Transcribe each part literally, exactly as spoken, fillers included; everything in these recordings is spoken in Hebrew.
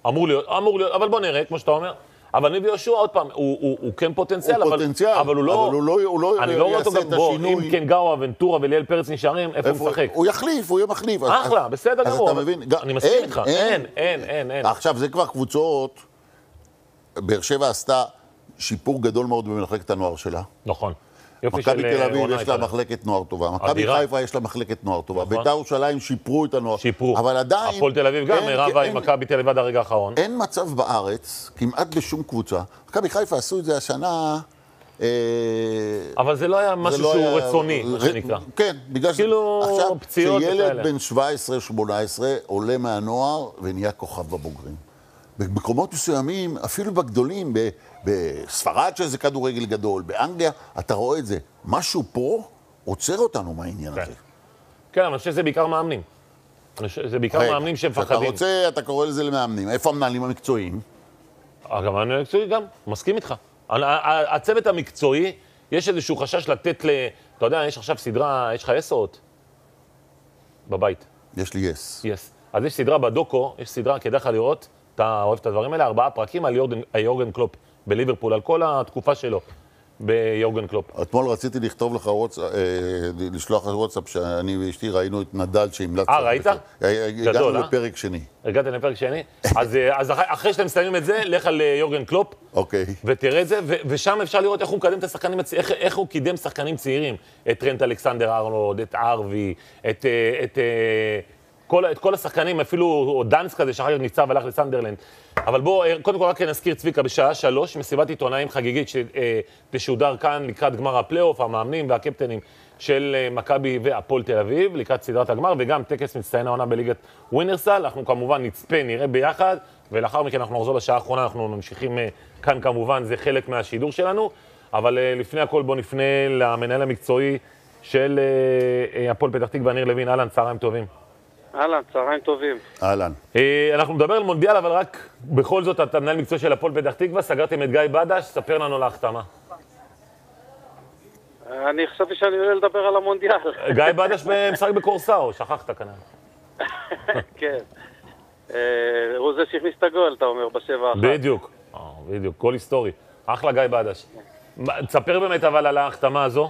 אמור להיות, אמור להיות, אבל בוא נראה, כמו שאתה אומר. אבל ניב יהושע, עוד פעם, הוא, הוא, הוא כן פוטנציאל, הוא אבל, פוטנציאל, אבל הוא לא... אבל הוא לא, הוא לא אני לא רואה אותו גם בו, השינוי. אם כן גאו, אבנטורה וליאל פרץ נשארים, איפה הוא משחק? הוא יחליף, הוא יהיה מחליף. אחלה, בסדר גמור. אז אתה מבין? אני מסכים איתך. אין, אין, אין, אין. עכשיו, זה כבר קבוצות, באר שבע עשתה שיפור גדול מאוד במחלקת הנוער שלה. נכון. מכבי תל אביב יש לה מחלקת נוער טובה, מכבי חיפה יש לה מחלקת נוער טובה, בית"ר ירושלים שיפרו את הנוער. שיפרו. אבל עדיין... הפועל תל אביב גם רבה עם מכבי תל אביב עד הרגע האחרון. אין מצב בארץ, כמעט בשום קבוצה. מכבי חיפה עשו את זה השנה... אבל זה לא היה משהו שהוא רצוני, מה שנקרא. כן, בגלל ש... כאילו פציעות וכאלה. שילד בן שבע עשרה שמונה עשרה עולה מהנוער ונהיה כוכב בבוגרים. במקומות מסוימים, אפילו בגדולים, בספרד שזה כדורגל גדול, באנגליה, אתה רואה את זה. משהו פה עוצר אותנו מהעניין הזה. כן, אבל אני חושב שזה בעיקר מאמנים. זה בעיקר מאמנים שמפחדים. אתה רוצה, אתה קורא לזה למאמנים. איפה המנהלים המקצועיים? גם המנהלים המקצועיים גם, מסכים איתך. הצוות המקצועי, יש איזשהו חשש לתת ל... אתה יודע, יש עכשיו סדרה, יש לך עשרות בבית. יש לי יס. יס. אז יש סדרה בדוקו, יש סדרה, כדאי לך לראות, אתה אוהב את הדברים האלה, ארבעה פרקים על יורגן, יורגן קלופ בליברפול, על כל התקופה שלו ביורגן קלופ. אתמול רציתי לכתוב לך וואטסאפ, לשלוח לך וואטסאפ שאני ואשתי ראינו את נדל שהמלצת. אה, ראית? הגענו לפרק שני. הגעתם לפרק שני? אז, אז אחרי שאתם מסיימים את זה, לך על יורגן קלופ, אוקיי. ותראה את זה, ושם אפשר לראות איך הוא מקדם את השחקנים, איך, איך הוא קידם שחקנים צעירים, את טרנט אלכסנדר ארנולד, את ארווי, את... את כל, את כל השחקנים, אפילו דנס כזה, שאחר כך ניצב והלך לסנדרלנד. אבל בוא, קודם כל רק נזכיר צביקה, בשעה שלוש, מסיבת עיתונאים חגיגית שתשודר כאן לקראת גמר הפלייאוף, המאמנים והקפטנים של מכבי והפועל תל אביב, לקראת סדרת הגמר, וגם טקס מצטיין העונה בליגת ווינרסל. אנחנו כמובן נצפה, נראה ביחד, ולאחר מכן אנחנו נחזור לשעה האחרונה, אנחנו ממשיכים כאן כמובן, זה חלק מהשידור שלנו, אבל לפני הכל בוא נפנה למנהל המקצועי של הפועל פתח תקווה, ניר לוין. אהלן, צהריים טובים. אהלן, צהריים טובים. אהלן. אנחנו נדבר על מונדיאל, אבל רק בכל זאת, אתה מנהל מקצוע של הפועל פתח תקווה, סגרתם את גיא בדש, ספר לנו להחתמה. אני חשבתי שאני עולה לדבר על המונדיאל. גיא בדש משחק בקורסאו, שכחת כנראה. כן. הוא זה שהכניס את הגול, אתה אומר, בשבע אחת. בדיוק, בדיוק, גול היסטורי. אחלה גיא בדש. תספר באמת אבל על ההחתמה הזו.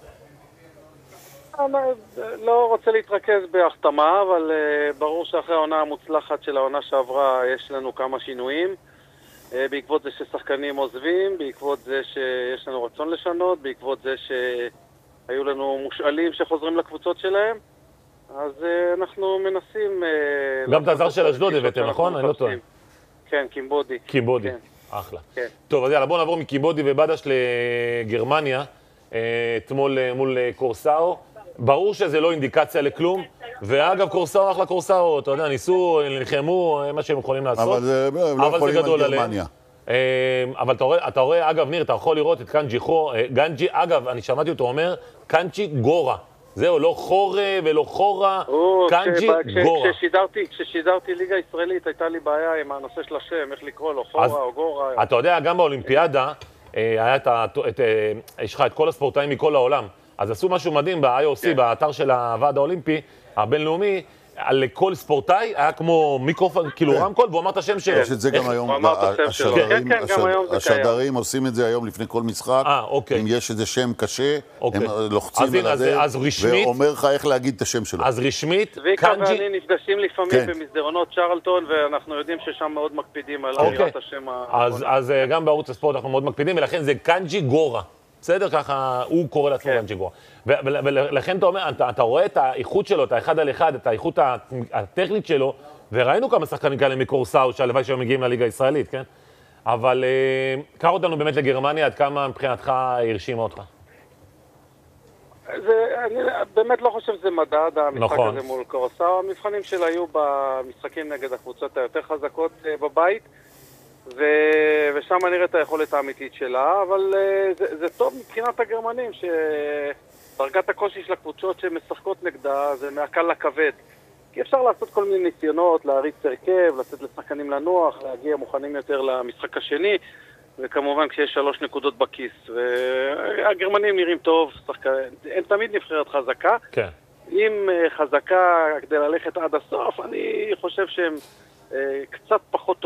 לא רוצה להתרכז בהחתמה, אבל ברור שאחרי העונה המוצלחת של העונה שעברה יש לנו כמה שינויים. בעקבות זה ששחקנים עוזבים, בעקבות זה שיש לנו רצון לשנות, בעקבות זה שהיו לנו מושאלים שחוזרים לקבוצות שלהם. אז אנחנו מנסים... גם את הזר של אשדוד הבאתם, נכון? אני לא טועה. כן, קימבודי. קימבודי, אחלה. טוב, אז יאללה, בואו נעבור מקימבודי ובדש לגרמניה, אתמול מול קורסאו. ברור שזה לא אינדיקציה לכלום, ואגב, קורסאו אחלה קורסאו, אתה יודע, ניסו, נלחמו, מה שהם יכולים לעשות. אבל זה לא יכולים על גרמניה. אבל אתה רואה, אתה רואה, אגב, ניר, אתה יכול לראות את קנג'י חור, גנג'י, אגב, אני שמעתי אותו אומר, קנג'י גורה. זהו, לא חורה ולא חורה, קנג'י גורה. כששידרתי ליגה ישראלית, הייתה לי בעיה עם הנושא של השם, איך לקרוא לו, חורה או גורה. אתה יודע, גם באולימפיאדה, היה את, יש לך את כל הספורטאים מכל העולם. אז עשו משהו מדהים ב-איי או סי, באתר של הוועד האולימפי, הבינלאומי, לכל ספורטאי היה כמו מיקרופון, כאילו רמקול, והוא אמר את השם שלו. יש את זה גם היום, השדרים עושים את זה היום לפני כל משחק, אם יש איזה שם קשה, הם לוחצים על זה, ואומר לך איך להגיד את השם שלו. אז רשמית, צביקה ואני נפגשים לפעמים במסדרונות צ'רלטון, ואנחנו יודעים ששם מאוד מקפידים על קריאת השם. אז גם בערוץ הספורט אנחנו מאוד מקפידים, ולכן זה קנג'י גורה. בסדר, ככה הוא קורא לעצמו קנג'י גורה. ולכן אתה אומר, אתה רואה את האיכות שלו, את האחד על אחד, את האיכות הטכנית שלו, וראינו כמה שחקנים כאלה מקורסאו, שהלוואי שהיום מגיעים לליגה הישראלית, כן? אבל קח אותנו באמת לגרמניה, עד כמה מבחינתך הרשימה אותך? אני באמת לא חושב שזה מדד, המשחק הזה מול קורסאו. המבחנים שלה היו במשחקים נגד הקבוצות היותר חזקות בבית, ושם נראה את היכולת האמיתית שלה, אבל זה, זה טוב מבחינת הגרמנים, שדרגת הקושי של הקבוצות שמשחקות נגדה זה מהקל לכבד. כי אפשר לעשות כל מיני ניסיונות, להריץ הרכב, לתת לשחקנים לנוח, להגיע מוכנים יותר למשחק השני, וכמובן כשיש שלוש נקודות בכיס. והגרמנים נראים טוב, שחק... הם תמיד נבחרת חזקה. כן. אם חזקה כדי ללכת עד הסוף, אני חושב שהם קצת פחות טוב.